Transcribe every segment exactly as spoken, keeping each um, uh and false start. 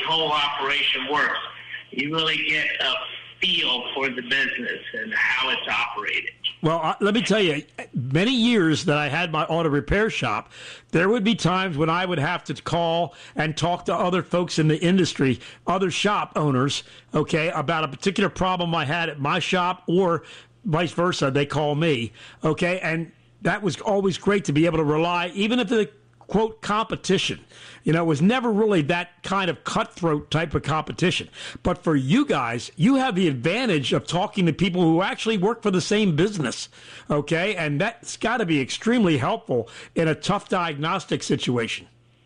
whole operation works. You really get a feel for the business and how it's operated. Well, uh, let me tell you, many years that I had my auto repair shop, there would be times when I would have to call and talk to other folks in the industry, other shop owners, okay, about a particular problem I had at my shop, or vice versa. They call me, okay, and that was always great to be able to rely, even if the quote competition, you know, it was never really that kind of cutthroat type of competition. But for you guys, you have the advantage of talking to people who actually work for the same business, okay? And that's got to be extremely helpful in a tough diagnostic situation.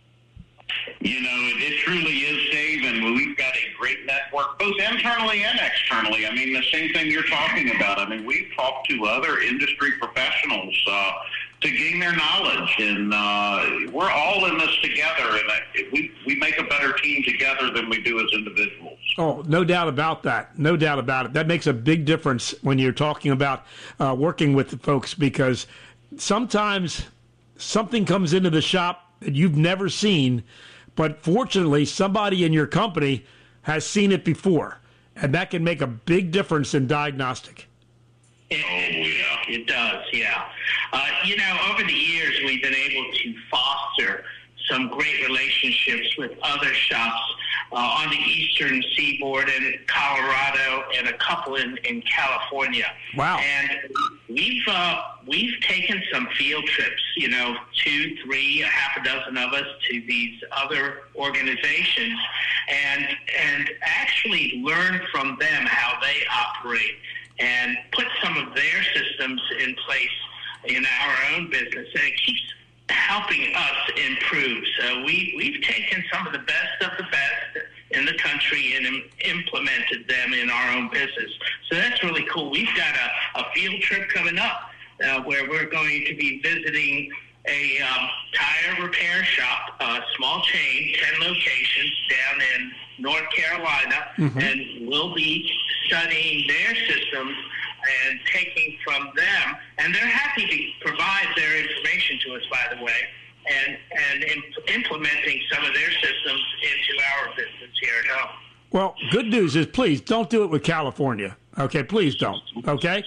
You know, it, it truly is, Dave, and we've got a great network, both internally and externally. I mean, the same thing you're talking about. I mean, we've talked to other industry professionals uh, to gain their knowledge, and uh, we're all in this together, and I, we, we make a better team together than we do as individuals. Oh, no doubt about that. No doubt about it. That makes a big difference when you're talking about uh, working with the folks, because sometimes something comes into the shop that you've never seen, but fortunately somebody in your company has seen it before, and that can make a big difference in diagnostic. It, oh, yeah. It does, yeah. Uh, you know, over the years, we've been able to foster some great relationships with other shops uh, on the eastern seaboard in Colorado and a couple in, in California. Wow. And we've uh, we've taken some field trips, you know, two, three, a half a dozen of us to these other organizations and and actually learn from them how they operate and put some of their systems in place in our own business. And it keeps helping us improve. So we, we've taken some of the best of the best in the country and im- implemented them in our own business. So that's really cool. We've got a, a field trip coming up uh, where we're going to be visiting a um, tire repair shop, a small chain, ten locations down in North Carolina, mm-hmm. and we'll be studying their systems and taking from them, and they're happy to provide their information to us, by the way, and and imp- implementing some of their systems into our business here at home. Well, good news is, please don't do it with California. Okay, please don't. Okay,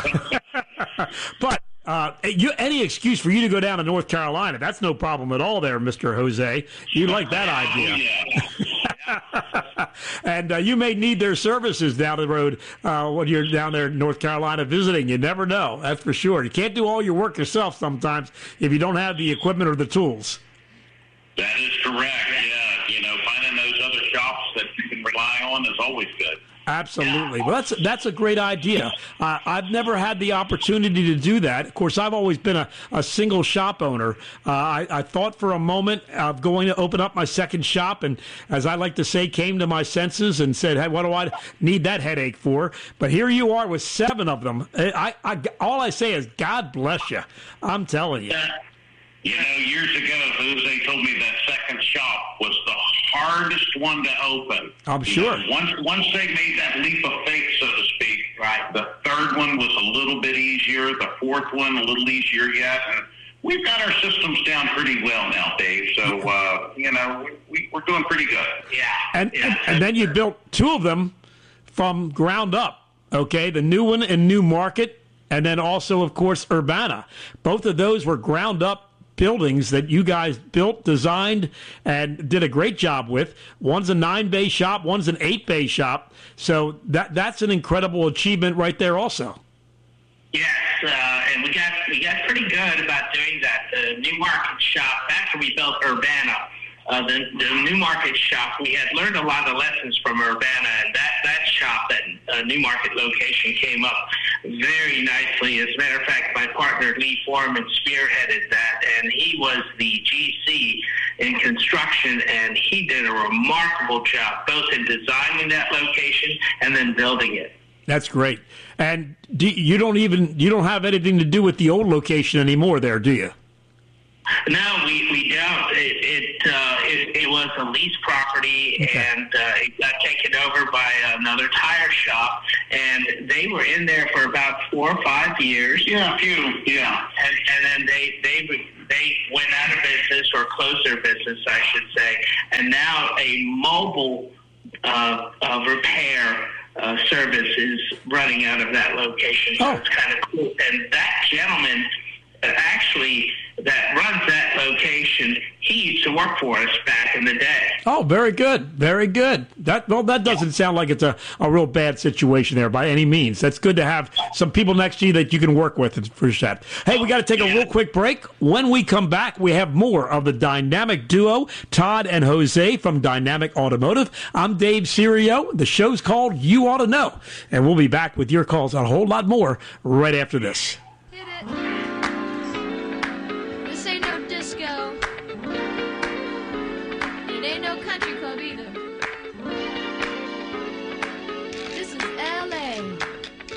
but uh, you, any excuse for you to go down to North Carolina, that's no problem at all there, Mister Jose. You like that idea. Oh, yeah. And uh, you may need their services down the road uh, when you're down there in North Carolina visiting. You never know, that's for sure. You can't do all your work yourself sometimes if you don't have the equipment or the tools. That is correct, yeah. You know, finding those other shops that you can rely on is always good. Absolutely. Well, that's that's a great idea. Uh, I've never had the opportunity to do that. Of course, I've always been a, a single shop owner. Uh, I, I thought for a moment of going to open up my second shop, and as I like to say, came to my senses and said, hey, what do I need that headache for? But here you are with seven of them. I, I, all I say is, God bless you. I'm telling you. You know, years ago, Jose told me that second shop was the hardest one to open. I'm you sure. Know, once, once they made that leap of faith, so to speak, right, the third one was a little bit easier, the fourth one a little easier yet. And we've got our systems down pretty well now, Dave. So, uh, you know, we, we're doing pretty good. Yeah. And, yeah. and and then you built two of them from ground up, okay? The new one in New Market, and then also, of course, Urbana. Both of those were ground up buildings that you guys built, designed, and did a great job with. One's a nine-bay shop, one's an eight-bay shop. So that that's an incredible achievement right there also. Yes, uh, and we got we got pretty good about doing that. The New Market shop, after we built Urbana, uh, the, the New Market shop, we had learned a lot of lessons from Urbana, and that, that shop, that uh, New Market location came up very nicely. As a matter of fact, my partner Lee Foreman spearheaded that, and he was the G C in construction, and he did a remarkable job, both in designing that location and then building it. That's great. And do, you don't even you don't have anything to do with the old location anymore there, do you? No, we, we don't. It it, uh, it it was a lease property, okay. and uh, it got taken over by another tire shop, and they were in there for about four or five years. Yeah, a few. Yeah, and and then they they they went out of business or closed their business, I should say, and now a mobile uh, uh, repair uh, service is running out of that location. So oh. it's kind of cool. And that gentleman uh, actually that runs that location, he used to work for us back in the day. Oh, very good. Very good. That well, that doesn't sound like it's a, a real bad situation there by any means. That's good to have some people next to you that you can work with for that. Hey, we got to take a real quick break. When we come back, we have more of the dynamic duo, Todd and Jose from Dynamic Automotive. I'm Dave Serio. The show's called You Ought to Know. And we'll be back with your calls on a whole lot more right after this.